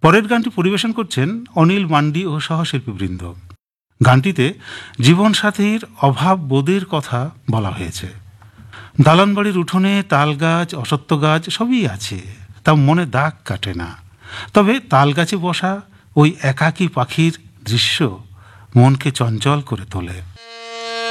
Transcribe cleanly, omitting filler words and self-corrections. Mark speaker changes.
Speaker 1: পরের গানটি পরিবেশন করছেন অনিল মান্ডি ও সহশিল্পীবৃন্দ। গানটিতে জীবনসাথীর অভাব বোধের কথা বলা হয়েছে। দালানবাড়ির উঠোনে তাল গাছ, অসত্য গাছ সবই আছে, তা মনে দাগ কাটে না। তবে তাল গাছে বসা ওই একাকী পাখির দৃশ্য মনকে চঞ্চল করে তোলে।